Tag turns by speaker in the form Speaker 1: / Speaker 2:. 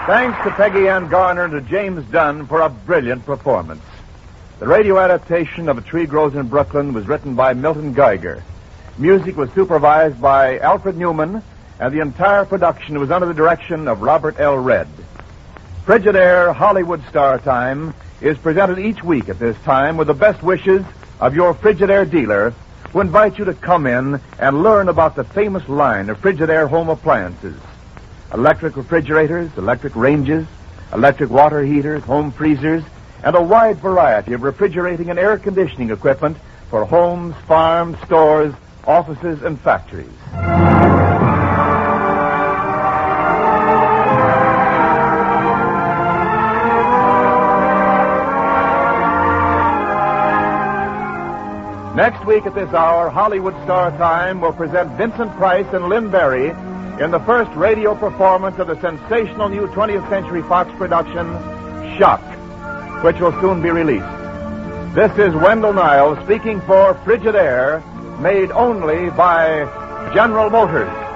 Speaker 1: Thanks to Peggy Ann Garner and to James Dunn for a brilliant performance. The radio adaptation of A Tree Grows in Brooklyn was written by Milton Geiger. Music was supervised by Alfred Newman, and the entire production was under the direction of Robert L. Redd. Frigidaire Hollywood Star Time is presented each week at this time with the best wishes of your Frigidaire dealer, who invite you to come in and learn about the famous line of Frigidaire home appliances. Electric refrigerators, electric ranges, electric water heaters, home freezers, and a wide variety of refrigerating and air conditioning equipment for homes, farms, stores, offices, and factories. Next week at this hour, Hollywood Star Time will present Vincent Price and Lynn Barry in the first radio performance of the sensational new 20th Century Fox production, Shock, which will soon be released. This is Wendell Niles speaking for Frigidaire, made only by General Motors.